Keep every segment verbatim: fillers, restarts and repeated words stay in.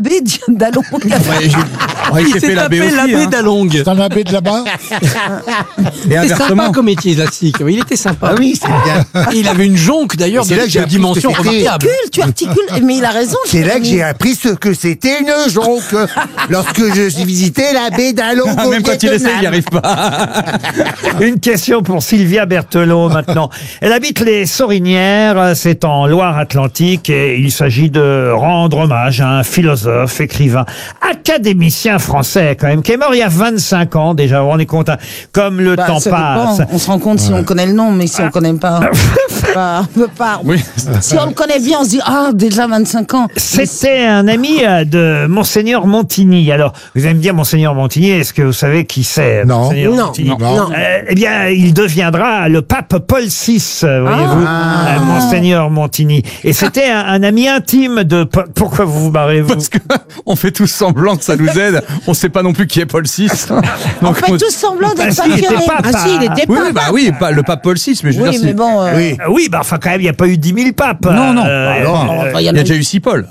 baie d'Along. Ouais, Ouais, il il s'est s'est fait la tapé baie la aussi, baie hein. d'Along. Dans la baie de là-bas. Et C'était inversement. sympa comme métier élastique. Il était sympa. Ah oui, c'est bien. Et il avait une jonque d'ailleurs C'est de, là que j'ai de appris dimension ce que c'était. remarquable. Tu articules, mais il a raison. C'est là que Jérémy. j'ai appris ce que c'était une jonque lorsque je j'ai visité la baie d'Along. Ah, au même quand il essaie, il n'y Vietnam. arrive pas. Une question pour Sylvia Berthelot maintenant. Elle habite les Sorinières, c'est en Loire-Atlantique et il s'agit de rendre hommage à un philosophe, écrivain, académicien français quand même, qui est mort il y a vingt-cinq ans déjà, vous vous rendez compte, hein, comme le Bah, temps ça passe. dépend. On se rend compte si on connaît le nom, mais si on connaît pas, bah, on peut pas. Oui. Si on le connaît bien, on se dit ah déjà vingt-cinq ans. C'était un ami euh, de Monseigneur Montigny. Alors, vous allez me dire, Monseigneur Montigny, est-ce que vous savez qui c'est Non. Monseigneur Non, Montigny non. Euh, eh bien, il deviendra le pape Paul six, euh, voyez-vous, Ah. euh, Monseigneur Montigny. Et c'était un, un ami intime de... Po- Pourquoi vous vous barrez, vous Parce que on fait tous semblant que ça nous aide. On sait pas non plus qui est Paul six. On fait tous semblant Bah, d'être si, il était passionnés. pape, Ah si, il était Oui, pape. bah oui, pas, le pape Paul six, mais je veux Oui, dire, mais c'est- bon. euh, Oui. Euh, Oui, bah enfin quand même, il n'y a pas eu dix mille papes. Non, non. Euh, Bah, alors, euh, enfin, il y a déjà eu six Paul.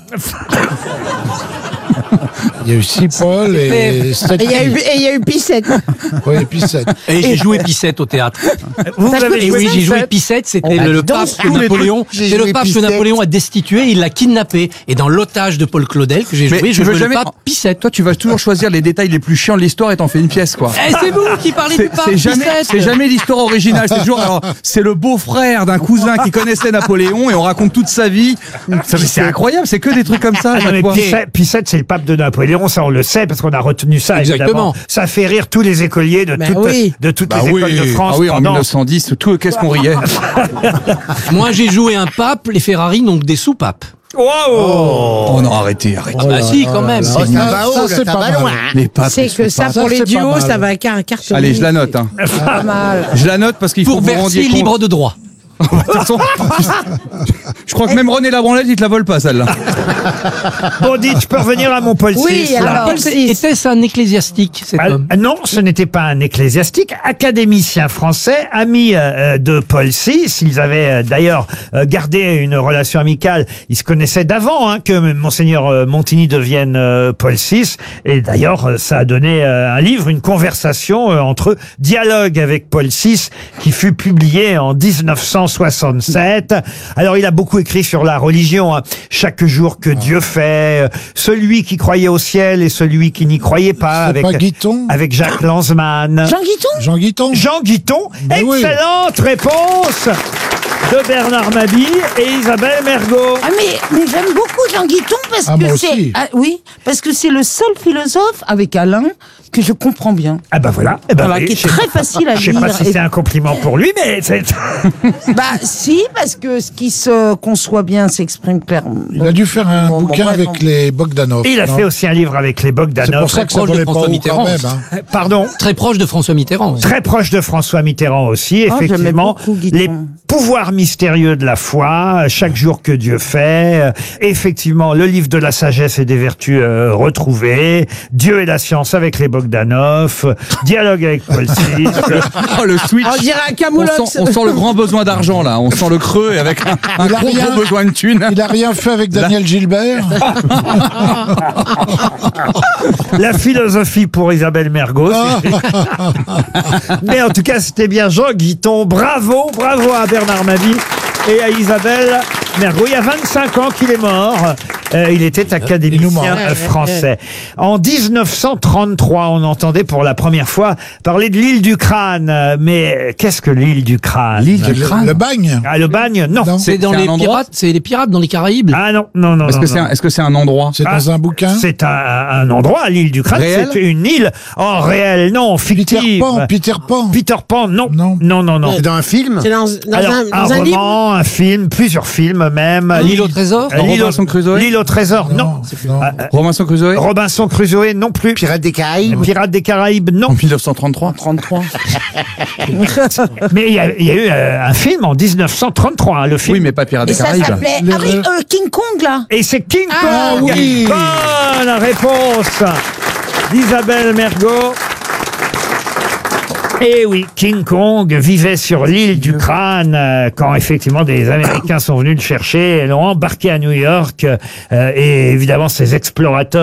Il y a eu six Paul et sept. Et il y a eu, et il y a eu Pissette. Oui, et puis sept. Et j'ai joué Pissette au théâtre. vous T'as avez joué Et joué oui, j'ai joué Pissette Pissette, c'était Oh, bah, le, le dis donc, pape tous que les Napoléon, trucs, j'ai c'est le joué pape que Pissette. Napoléon a destitué, il l'a kidnappé. Et dans l'otage de Paul Claudel que j'ai Mais joué, tu je veux jouais jamais- le pape Pissette. Toi, tu vas toujours choisir les détails les plus chiants de l'histoire et t'en fais une pièce, quoi. Eh, c'est vous qui parlez du C'est pape c'est jamais, Pissette. c'est jamais l'histoire originale. C'est toujours, alors, c'est le beau-frère d'un cousin qui connaissait Napoléon et on raconte toute sa vie. Ça, mais C'est incroyable, c'est que des trucs comme ça. à Ah non, chaque mais fois. Pissette, Pissette, c'est le pape de Napoléon, ça on le sait parce qu'on a retenu ça. Exactement. Évidemment. Ça fait rire tous les écoliers de Ben toutes, oui. de toutes Bah les oui, écoles de France. ah oui, en pendant- mille neuf cent dix, tout, qu'est-ce qu'on riait. Moi, j'ai joué un pape, les Ferrari, donc des soupapes. Wow. Oh non, arrêtez, arrêtez. Ah bah si, quand même. Oh, ça Ça, va haut, ça, là, c'est ça pas va mal. loin. Les papes, C'est les que ça, papes. pour Ça, les c'est pas duos, mal. ça va car cartonner. Allez, je la note. Hein. C'est pas mal. Je la note parce qu'il faut Pour que vous verser rendiez compte. libre de droit. De toute façon, je crois que même René Labranlette, il te la vole pas, celle-là. Bon, dites, je peux revenir à mon Paul Oui, six, là. alors, Paul six. Était-ce un ecclésiastique, cet Ah, homme? non, ce n'était pas un ecclésiastique, académicien français, ami euh, de Paul six. Ils avaient euh, d'ailleurs euh, gardé une relation amicale. Ils se connaissaient d'avant hein, que Monseigneur euh, Montigny devienne euh, Paul six. Et d'ailleurs, euh, ça a donné euh, un livre, une conversation euh, entre eux, Dialogue avec Paul six, qui fut publié en dix-neuf cent soixante-sept. Alors, il a beaucoup écrit sur la religion. Hein. Chaque jour que Dieu fait, euh, celui qui croyait au ciel et celui qui n'y croyait pas. C'est Avec, pas Guiton avec Jacques Lanzmann. Jean Guiton. Jean Guiton Jean Guiton. Ben oui. Excellente réponse de Bernard Mabille et Isabelle Mergot. Ah mais, mais j'aime beaucoup Jean Guiton parce Ah, moi que c'est aussi. ah, oui parce que c'est le seul philosophe avec Alain que je comprends bien. Ah bah voilà. Eh ben Voilà, oui, qui est je sais très pas- facile à Je sais lire. pas si et- c'est un compliment pour lui, mais c'est... Bah si parce que ce qui se conçoit bien s'exprime clairement. Il a dû faire un Bon, bon, bouquin bref, avec on- les Bogdanov. Et il a non fait aussi un livre avec les C'est Bogdanov. pour ça que ça proche de volait pas François haut Mitterrand. quand même. Hein. Pardon. Très proche de François Mitterrand. Très proche de François Mitterrand aussi, Ah, j'aimais effectivement. beaucoup Guiton. Les pouvoirs mystérieux de la foi, chaque jour que Dieu fait. euh, Effectivement, le livre de la sagesse et des vertus euh, retrouvées. Dieu et la science avec les Bogdanov. Dialogue avec Paul six. Oh, le switch. On dirait un On camoulox. sent, on sent le grand besoin d'argent, là. On sent le creux et avec un, un Il a gros, rien. gros besoin de thunes. Il a rien fait avec Daniel Gilbert. La philosophie pour Isabelle Mergot. Mais en tout cas, c'était bien Jean Guiton. Bravo, bravo à Bernard Mabille et à Isabelle Mergot. Il y a vingt-cinq ans qu'il est mort. Euh, il était Il nous académicien manque. euh, français. En dix-neuf cent trente-trois, on entendait pour la première fois parler de l'île du Crâne. Euh, Mais qu'est-ce que l'île du Crâne L'île du Le, crâne. le bagne. Ah, le bagne Non. Non. C'est dans c'est les un endroit pirates, c'est les pirates dans les Caraïbes. Ah non, non, non. Est-ce non, que c'est non. un, est-ce que c'est un endroit? C'est Ah, dans un bouquin. C'est un, un endroit, l'île du Crâne. Réel C'est une île en réel, non, fictive. Peter Pan. Peter Pan. Peter Pan, non. Non. Non, non, non. C'est dans un film. C'est dans, dans Alors, un, un, dans un livre. roman, un film, plusieurs films même. L'île au trésor. Euh, L'île au, Robinson Crusoe L'île au trésor, non. Non. Ah, euh, Robinson Crusoe? Robinson Crusoe, non plus. Pirates des Caraïbes. Pirates des Caraïbes, En non. mille neuf cent trente-trois. trente-trois. Mais il y, a- il y a eu euh, un film en dix-neuf cent trente-trois, hein, le film. Oui, mais pas Pirates Et des ça Caraïbes. s'appelait Les- Harry- euh, King Kong là. Et c'est King Ah, Kong. oui. Bonne réponse d'Isabelle Mergot. Et oui, King Kong vivait sur l'île du Crâne euh, quand effectivement des Américains sont venus le chercher et l'ont embarqué à New York. euh, et évidemment, ces explorateurs